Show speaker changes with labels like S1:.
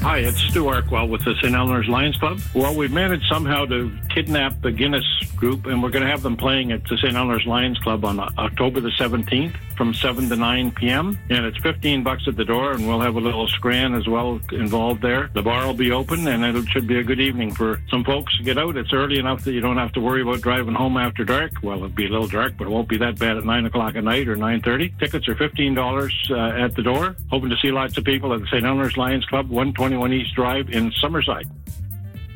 S1: Hi, it's Stu Arkwell with the St. Eleanor's Lions Club. Well, we've managed somehow to kidnap the Guinness group, and we're going to have them playing at the St. Eleanor's Lions Club on October the 17th from 7 to 9 p.m. And it's $15 at the door, and we'll have a little scran as well involved there. The bar will be open, and it should be a good evening for some folks to get out. It's early enough that you don't have to worry about driving home after dark. Well, it'll be a little dark, but it won't be that bad at 9 o'clock at night or 9:30. Tickets are $15 at the door. Hoping to see lots of people at the St. Eleanor's Lions Club, 121 East Drive in Summerside.